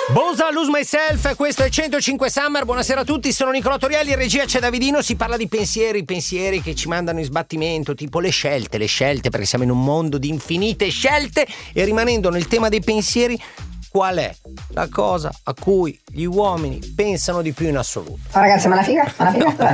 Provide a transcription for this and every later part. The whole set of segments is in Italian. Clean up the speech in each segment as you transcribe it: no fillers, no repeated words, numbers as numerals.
Bosa, Lose Myself, questo è 105 Summer, buonasera a tutti, sono Nicolò Torielli, in regia c'è Davidino, si parla di pensieri che ci mandano in sbattimento, tipo le scelte, perché siamo in un mondo di infinite scelte e rimanendo nel tema dei pensieri, qual è la cosa a cui gli uomini pensano di più in assoluto? Oh ragazzi, ma la figa? Ce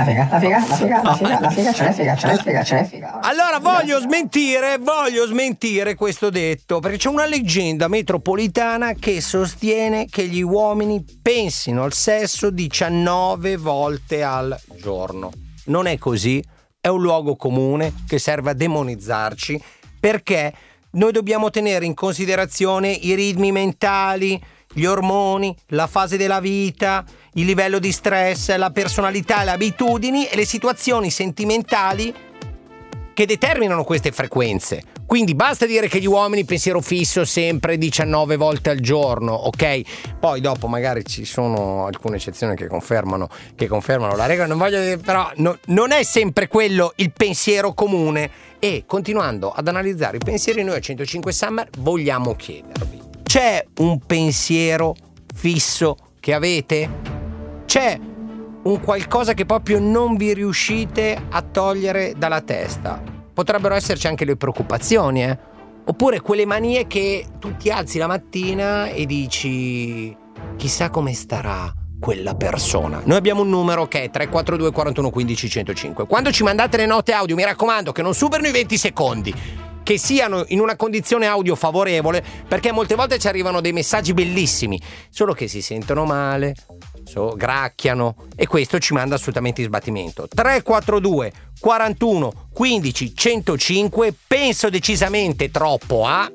n'è figa. Allora voglio smentire questo detto, perché c'è una leggenda metropolitana che sostiene che gli uomini pensino al sesso 19 volte al giorno. Non è così, è un luogo comune che serve a demonizzarci, perché noi dobbiamo tenere in considerazione i ritmi mentali, gli ormoni, la fase della vita, il livello di stress, la personalità, le abitudini e le situazioni sentimentali che determinano queste frequenze. Quindi basta dire che gli uomini pensiero fisso sempre 19 volte al giorno, ok? Poi dopo magari ci sono alcune eccezioni che confermano la regola, non voglio dire, però non è sempre quello il pensiero comune. E continuando ad analizzare i pensieri, noi a 105 Summer vogliamo chiedervi: c'è un pensiero fisso che avete? C'è un qualcosa che proprio non vi riuscite a togliere dalla testa? Potrebbero esserci anche le preoccupazioni, oppure quelle manie che tu ti alzi la mattina e dici chissà come starà quella persona. Noi abbiamo un numero che è 342 41 15 105. Quando ci mandate le note audio, mi raccomando che non superino i 20 secondi, che siano in una condizione audio favorevole, perché molte volte ci arrivano dei messaggi bellissimi, solo che si sentono male, gracchiano, e questo ci manda assolutamente in sbattimento. 342 41 15 105, penso decisamente troppo a...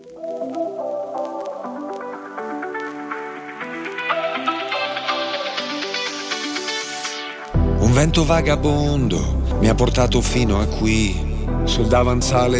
Un vento vagabondo mi ha portato fino a qui, sul davanzale